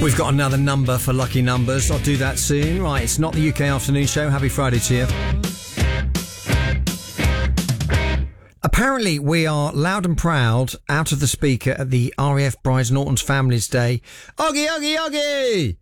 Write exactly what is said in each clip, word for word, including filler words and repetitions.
We've got another number for lucky numbers. I'll do that soon. Right, it's not the U K Afternoon Show. Happy Friday to you. Apparently, we are loud and proud out of the speaker at the R A F Brides Norton's Families Day. Oggy, Oggy, Oggy!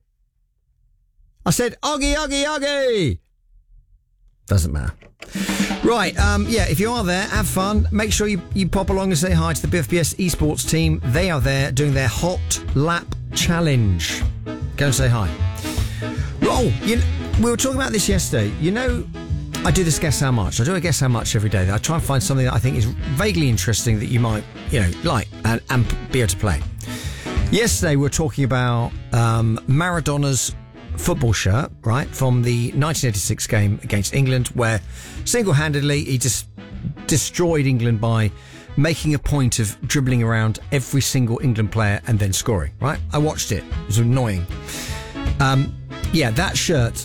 I said, Oggy, Oggy, Oggy! Doesn't matter. Right, um, yeah, if you are there, have fun. Make sure you, you pop along and say hi to the B F B S esports team. They are there doing their Hot Lap Challenge. Go and say hi. Oh, you know, we were talking about this yesterday. You know, I do this Guess How Much. I do a Guess How Much every day. I try and find something that I think is vaguely interesting that you might, you know, like and, and be able to play. Yesterday, we were talking about um, Maradona's football shirt, right, from the nineteen eighty-six game against England, where single-handedly he just destroyed England by making a point of dribbling around every single England player and then scoring, right? I watched it. It was annoying. Um, yeah, that shirt,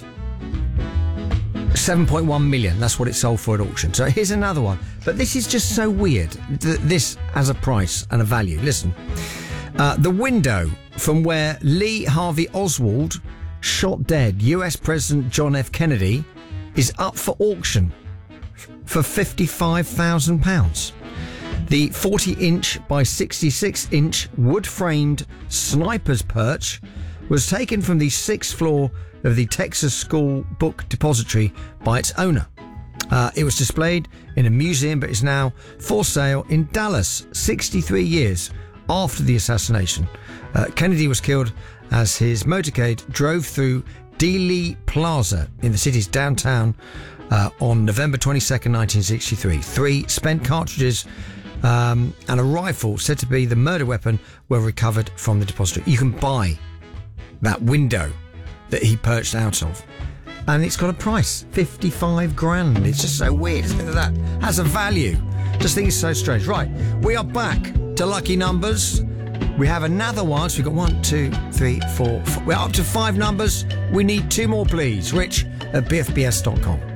seven point one million. That's what it sold for at auction. So here's another one. But this is just so weird that this has a price and a value. Listen. Uh, the window from where Lee Harvey Oswald shot dead U S President John F. Kennedy is up for auction for fifty-five thousand pounds. The forty inch by sixty-six inch wood-framed sniper's perch was taken from the sixth floor of the Texas School Book Depository by its owner. Uh, it was displayed in a museum but is now for sale in Dallas, sixty-three years after the assassination. Uh, Kennedy was killed as his motorcade drove through Dealey Plaza in the city's downtown uh, on November twenty-second, nineteen sixty-three. Three spent cartridges um, and a rifle said to be the murder weapon were recovered from the depository. You can buy that window that he perched out of, and it's got a price, fifty-five grand. It's just so weird, isn't it? That has a value. Just think it's so strange. Right, we are back to lucky numbers. We have another one. So we've got one, two, three, four, four. We're up to five numbers. We need two more, please. Rich at b f b s dot com.